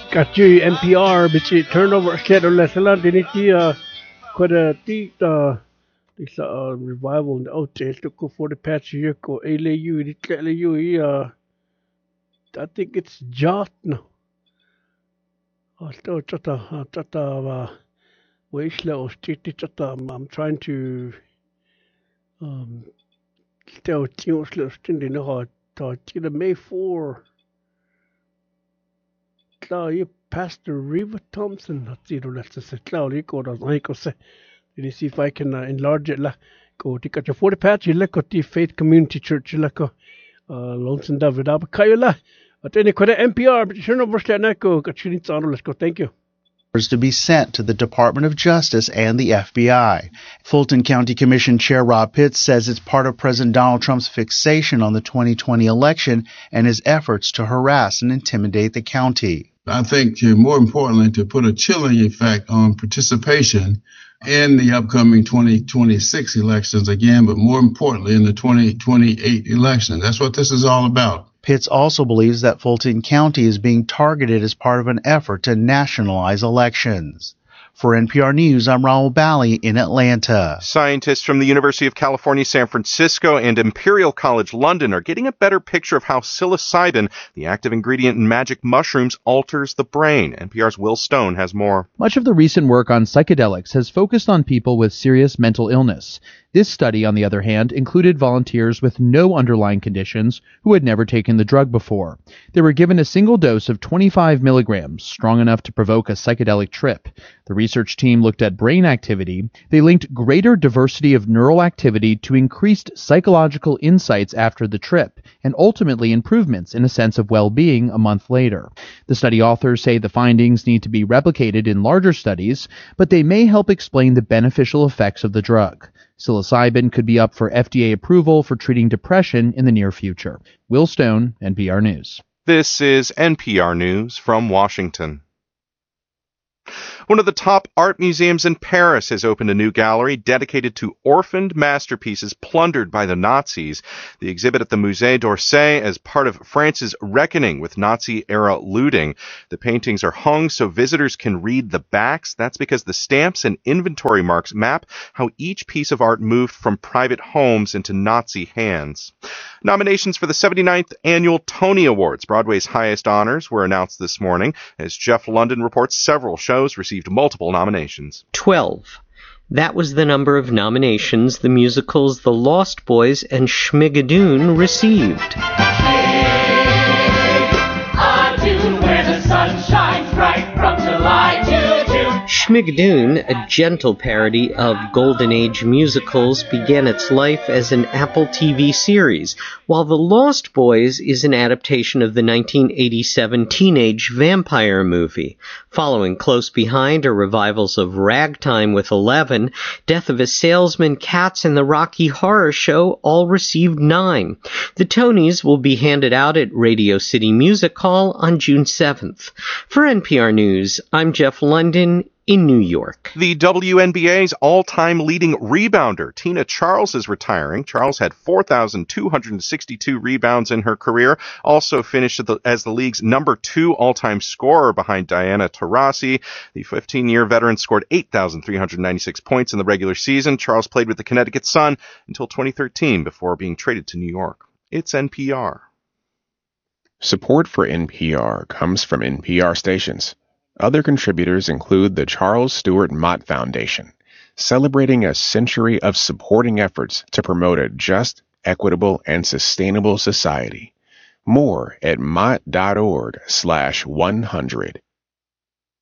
Got you NPR, but you turnover schedule lesson diniti quite a deep this revival in OT to go for the patch year ko ALU I think it's Jot no. Still chata waste or street chata I'm trying to um still tunes little string in the heart to the May 4 you Pastor Riva Thompson that's it let's say cloud record as I say. Let me see if I can enlarge it. Go to your 40 patch. You look at the Faith Community Church. You look at Lonesome David Abakayla. At any quite NPR, but you sure know go. Got you need let's go. Thank you. To be sent to the Department of Justice and the FBI. Fulton County Commission Chair Rob Pitts says it's part of President Donald Trump's fixation on the 2020 election and his efforts to harass and intimidate the county. I think, more importantly, to put a chilling effect on participation in the upcoming 2026 elections again, but more importantly, in the 2028 election. That's what this is all about. Pitts also believes that Fulton County is being targeted as part of an effort to nationalize elections. For NPR News, I'm Raul Bally in Atlanta. Scientists from the University of California, San Francisco, and Imperial College London are getting a better picture of how psilocybin, the active ingredient in magic mushrooms, alters the brain. NPR's Will Stone has more. Much of the recent work on psychedelics has focused on people with serious mental illness. This study, on the other hand, included volunteers with no underlying conditions who had never taken the drug before. They were given a single dose of 25 milligrams, strong enough to provoke a psychedelic trip. The research team looked at brain activity. They linked greater diversity of neural activity to increased psychological insights after the trip, and ultimately improvements in a sense of well-being a month later. The study authors say the findings need to be replicated in larger studies, but they may help explain the beneficial effects of the drug. Psilocybin could be up for FDA approval for treating depression in the near future. Will Stone, NPR News. This is NPR News from Washington. One of the top art museums in Paris has opened a new gallery dedicated to orphaned masterpieces plundered by the Nazis. The exhibit at the Musée d'Orsay is part of France's reckoning with Nazi-era looting. The paintings are hung so visitors can read the backs. That's because the stamps and inventory marks map how each piece of art moved from private homes into Nazi hands. Nominations for the 79th Annual Tony Awards, Broadway's highest honors, were announced this morning. As Jeff London reports, several shows received multiple nominations. 12. That was the number of nominations the musicals The Lost Boys and Schmigadoon received. Schmigadoon, a gentle parody of Golden Age musicals, began its life as an Apple TV series, while The Lost Boys is an adaptation of the 1987 teenage vampire movie. Following close behind are revivals of Ragtime with 11, Death of a Salesman, Cats, and The Rocky Horror Show all received 9. The Tonys will be handed out at Radio City Music Hall on June 7th. For NPR News, I'm Jeff London in New York. The WNBA's all-time leading rebounder, Tina Charles, is retiring. Charles had 4,262 rebounds in her career, also finished as the league's number 2 all-time scorer behind Diana Taurasi. The 15-year veteran scored 8,396 points in the regular season. Charles played with the Connecticut Sun until 2013 before being traded to New York. It's NPR. Support for NPR comes from NPR stations. Other contributors include the Charles Stewart Mott Foundation, celebrating a century of supporting efforts to promote a just, equitable, and sustainable society. More at mott.org/100.